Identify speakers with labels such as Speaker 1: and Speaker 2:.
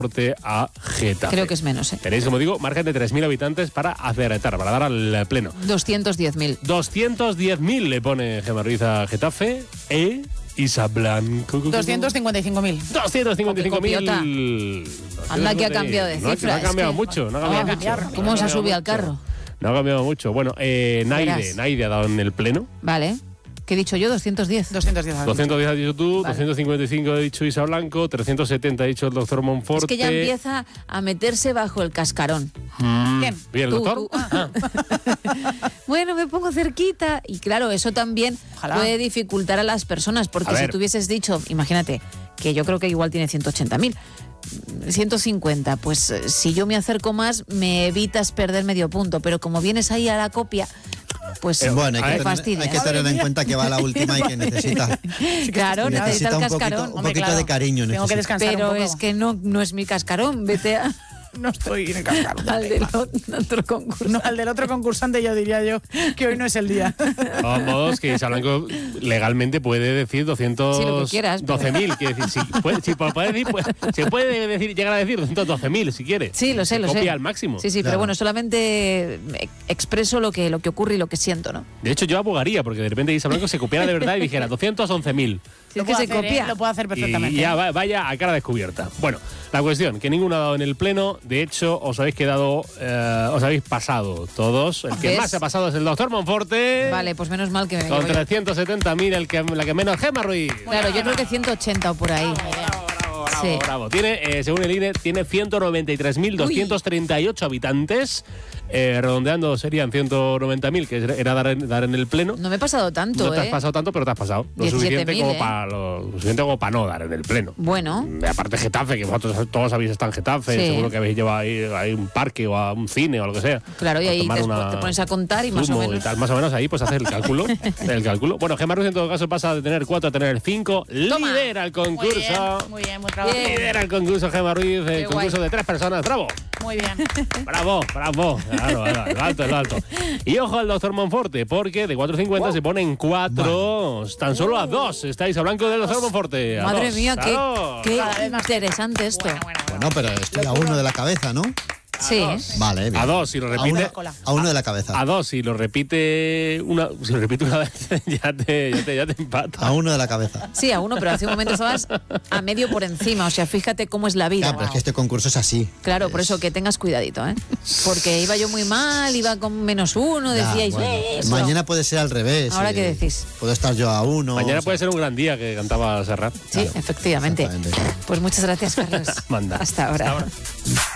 Speaker 1: a Getafe.
Speaker 2: Creo que es menos, ¿eh?
Speaker 1: Tenéis, como digo, margen de 3.000 habitantes para acertar, para dar al pleno.
Speaker 2: 210.000.
Speaker 1: 210.000 le pone Gemma Ruiz a Getafe. Isa Blanco.
Speaker 3: 255.000.
Speaker 1: 255.000.
Speaker 2: Anda que ha cambiado de cifra.
Speaker 1: No ha cambiado mucho. No ha cambiado mucho.
Speaker 2: ¿Cómo se ha subido al carro?
Speaker 1: No ha cambiado mucho. Bueno, Naide ha dado en el pleno.
Speaker 2: Vale. ¿Qué he dicho yo? 210.
Speaker 1: 210 has dicho tú,
Speaker 2: Vale.
Speaker 1: 255 ha dicho Isa Blanco, 370 ha dicho el doctor Monforte.
Speaker 2: Es que ya empieza a meterse bajo el cascarón.
Speaker 1: Bien, ¿el doctor?
Speaker 2: Bueno, me pongo cerquita. Y claro, eso también puede dificultar a las personas, porque si tú hubieses dicho, imagínate, que yo creo que igual tiene 180.000, 150, pues si yo me acerco más, me evitas perder medio punto, pero como vienes ahí a la copia, pues
Speaker 4: bueno, hay
Speaker 2: fastidia.
Speaker 4: que tener en cuenta que va a la última y que necesita.
Speaker 2: Claro, necesita el cascarón.
Speaker 4: Un poquito de cariño.
Speaker 3: Tengo que descansar
Speaker 2: pero
Speaker 3: un poco.
Speaker 2: es que no es mi cascarón, vete a...
Speaker 3: No estoy en el cascarón.
Speaker 2: Al del otro concursante.
Speaker 3: No, al del otro concursante yo diría que hoy no es el día.
Speaker 1: Vamos, que Isa Blanco legalmente puede decir 200...
Speaker 2: Sí, lo que quieras.
Speaker 1: 12.000, quiere decir, se puede decir, llegar a decir 212.000 si quieres.
Speaker 2: Sí, lo sé, lo sé.
Speaker 1: Copia al máximo.
Speaker 2: Sí, claro. Pero bueno, solamente expreso lo que ocurre y lo que siento, ¿no?
Speaker 1: De hecho, yo abogaría, porque de repente Isa Blanco se copiara de verdad y dijera 211.000.
Speaker 2: Si es que se copia.
Speaker 3: Lo puedo hacer perfectamente.
Speaker 1: Y ya vaya a cara descubierta. Bueno, la cuestión, que ninguno ha dado en el pleno. De hecho, os habéis quedado, os habéis pasado todos. El que más se ha pasado es el doctor Monforte.
Speaker 2: Vale, pues menos mal que me
Speaker 1: con 370.000, la que menos, Gemma Ruiz.
Speaker 2: Claro, yo creo que 180 o por ahí.
Speaker 1: Bravo. Tiene, según el INE, tiene 193.238 habitantes. Redondeando serían 190.000, que era dar en el pleno.
Speaker 2: No me he pasado tanto,
Speaker 1: No te has pasado tanto, pero te has pasado. Lo suficiente como para no dar en el pleno.
Speaker 2: Bueno.
Speaker 1: Aparte Getafe, que vosotros todos habéis estado en Getafe, seguro que habéis llevado ahí a un parque o a un cine o lo que sea.
Speaker 2: Claro, y ahí te pones a contar y más o menos.
Speaker 1: Más o menos ahí pues hacer el cálculo. Bueno, Gemma Ruiz en todo caso pasa de tener 4 a tener 5. Lidera el concurso.
Speaker 3: Muy bien, muy trabajado.
Speaker 1: Lidera el concurso Gemma Ruiz, el concurso de 3 personas. ¡Bravo!
Speaker 3: Muy bien.
Speaker 1: Bravo. Claro, lo alto. Y ojo al doctor Monforte, porque de 4.50 se pone en 4. Tan solo a 2 estáis a blanco del doctor Monforte.
Speaker 2: Madre mía, qué interesante esto.
Speaker 4: Bueno, pero estoy a 1 de la cabeza, ¿no?
Speaker 2: Sí.
Speaker 4: Vale, bien.
Speaker 1: A 2, si lo repite.
Speaker 4: A 1 de la cabeza.
Speaker 1: A 2, si lo repite una vez, ya te empata.
Speaker 4: A 1 de la cabeza.
Speaker 2: Sí, a 1, pero hace un momento estabas a medio por encima. O sea, fíjate cómo es la vida.
Speaker 4: Claro, pero es que este concurso es así.
Speaker 2: Claro, por eso que tengas cuidadito, ¿eh? Porque iba yo muy mal, iba con -1, decíais.
Speaker 4: Bueno, mañana puede ser al revés.
Speaker 2: ¿Ahora qué decís?
Speaker 4: Puedo estar yo a 1.
Speaker 1: Mañana puede ser un gran día, que cantaba Serrat.
Speaker 2: Sí, claro, efectivamente. Pues muchas gracias, Carlos.
Speaker 1: Manda.
Speaker 2: Hasta ahora.